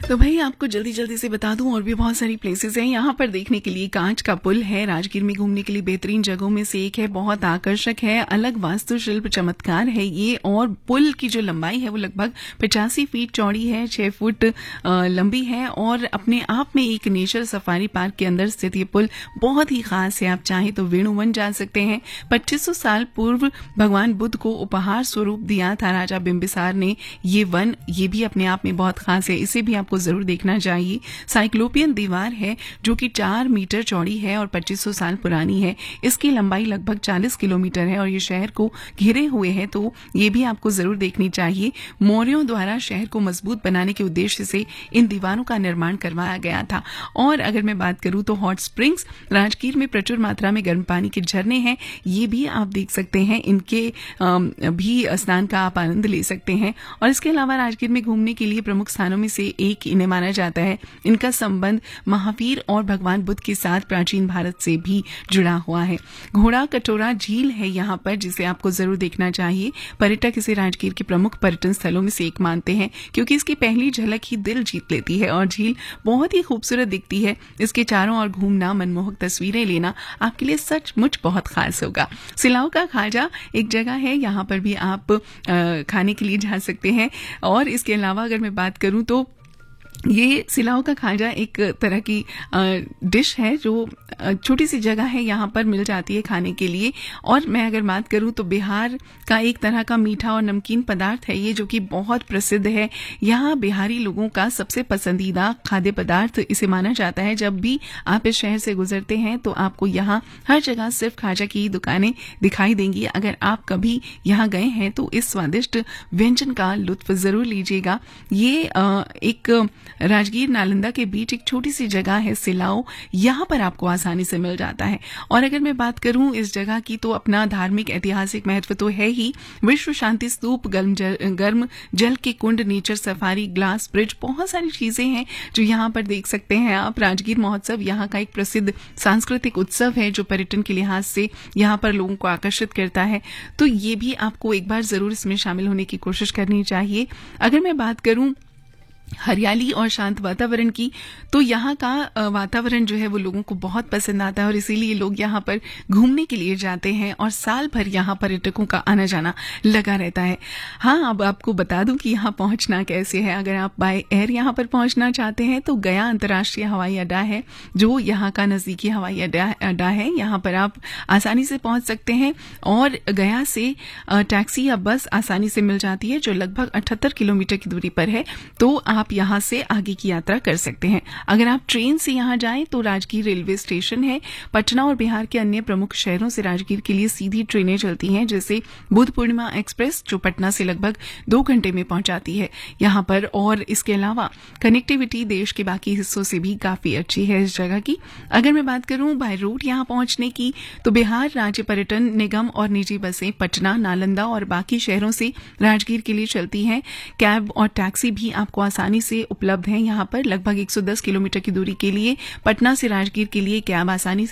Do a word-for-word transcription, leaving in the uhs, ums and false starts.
तो भाई आपको जल्दी जल्दी से बता दूं और भी बहुत सारी प्लेसेस हैं यहाँ पर देखने के लिए। कांच का पुल है, राजगीर में घूमने के लिए बेहतरीन जगहों में से एक है, बहुत आकर्षक है, अलग वास्तुशिल्प चमत्कार है ये। और पुल की जो लंबाई है वो लगभग पचासी फीट चौड़ी है, छह फुट लंबी है और अपने आप में एक नेचर सफारी पार्क के अंदर स्थित ये पुल बहुत ही खास है। आप चाहें तो वेणुवन जा सकते हैं। पच्चीस सौ साल पूर्व भगवान बुद्ध को उपहार स्वरूप दिया था राजा बिम्बिसार ने ये वन, ये भी अपने आप में बहुत खास है, इसे भी आपको जरूर देखना चाहिए। साइक्लोपियन दीवार है जो कि चार मीटर चौड़ी है और पच्चीस सौ साल पुरानी है। इसकी लंबाई लगभग चालीस किलोमीटर है और ये शहर को घेरे हुए है, तो ये भी आपको जरूर देखनी चाहिए। मौर्यों द्वारा शहर को मजबूत बनाने के उद्देश्य से इन दीवारों का निर्माण करवाया गया था। और अगर मैं बात करूं तो हॉट स्प्रिंग्स, राजगीर में प्रचुर मात्रा में गर्म पानी के झरने हैं, ये भी आप देख सकते हैं। इनके भी स्नान का आप आनंद ले सकते हैं। और इसके अलावा राजगीर में घूमने के लिए प्रमुख स्थानों में से एक इन्हें माना जाता है। इनका संबंध महावीर और भगवान बुद्ध के साथ प्राचीन भारत से भी जुड़ा हुआ है। घोड़ा कटोरा झील है यहाँ पर, जिसे आपको जरूर देखना चाहिए। पर्यटक इसे राजगीर के प्रमुख पर्यटन स्थलों में से एक मानते हैं क्योंकि इसकी पहली झलक ही दिल जीत लेती है और झील बहुत ही खूबसूरत दिखती है। इसके चारों ओर घूमना, मनमोहक तस्वीरें लेना आपके लिए सचमुच बहुत खास होगा। सिलाव का खाजा एक जगह है, यहाँ पर भी आप आ, खाने के लिए जा सकते हैं। और इसके अलावा अगर मैं बात करूं तो ये सिलाव का खाजा एक तरह की डिश है जो छोटी सी जगह है, यहाँ पर मिल जाती है खाने के लिए। और मैं अगर बात करूं तो बिहार का एक तरह का मीठा और नमकीन पदार्थ है ये, जो कि बहुत प्रसिद्ध है। यहाँ बिहारी लोगों का सबसे पसंदीदा खाद्य पदार्थ इसे माना जाता है। जब भी आप इस शहर से गुजरते हैं तो आपको यहाँ हर जगह सिर्फ खाजा की दुकानें दिखाई देंगी। अगर आप कभी यहाँ गए हैं तो इस स्वादिष्ट व्यंजन का लुत्फ जरूर लीजिएगा। ये एक राजगीर नालंदा के बीच एक छोटी सी जगह है सिलाव, यहाँ पर आपको आसानी से मिल जाता है। और अगर मैं बात करूं इस जगह की तो अपना धार्मिक ऐतिहासिक महत्व तो है ही। विश्व शांति स्तूप, गर्म जल, गर्म जल के कुंड, नेचर सफारी, ग्लास ब्रिज, बहुत सारी चीजें हैं जो यहाँ पर देख सकते हैं आप। राजगीर महोत्सव यहाँ का एक प्रसिद्ध सांस्कृतिक उत्सव है जो पर्यटन के लिहाज से यहाँ पर लोगों को आकर्षित करता है, तो ये भी आपको एक बार जरूर इसमें शामिल होने की कोशिश करनी चाहिए। अगर मैं बात करूं हरियाली और शांत वातावरण की, तो यहाँ का वातावरण जो है वो लोगों को बहुत पसंद आता है और इसीलिए लोग यहाँ पर घूमने के लिए जाते हैं और साल भर यहाँ पर्यटकों का आना जाना लगा रहता है। हाँ, अब आपको बता दूं कि यहाँ पहुंचना कैसे है। अगर आप बाय एयर यहाँ पर पहुंचना चाहते हैं तो गया अंतर्राष्ट्रीय हवाई अड्डा है जो यहाँ का नजदीकी हवाई अड्डा अड्डा है। यहाँ पर आप आसानी से पहुंच सकते हैं और गया से टैक्सी या बस आसानी से मिल जाती है जो लगभग अठहत्तर किलोमीटर की दूरी पर है, तो आप यहाँ से आगे की यात्रा कर सकते हैं। अगर आप ट्रेन से यहाँ जाएं तो राजगीर रेलवे स्टेशन है। पटना और बिहार के अन्य प्रमुख शहरों से राजगीर के लिए सीधी ट्रेनें चलती हैं, जैसे बुद्ध पूर्णिमा एक्सप्रेस जो पटना से लगभग दो घंटे में पहुंचाती है यहाँ पर। और इसके अलावा कनेक्टिविटी देश के बाकी हिस्सों से भी काफी अच्छी है इस जगह की। अगर मैं बात करूं बाय रूट यहाँ पहुंचने की तो बिहार राज्य पर्यटन निगम और निजी बसें पटना, नालंदा और बाकी शहरों से राजगीर के लिए चलती हैं। कैब और टैक्सी भी आपको आसानी से उपलब्ध है यहाँ पर। लगभग एक सौ दस किलोमीटर की दूरी के लिए पटना से राजगीर के लिए कैब आसानी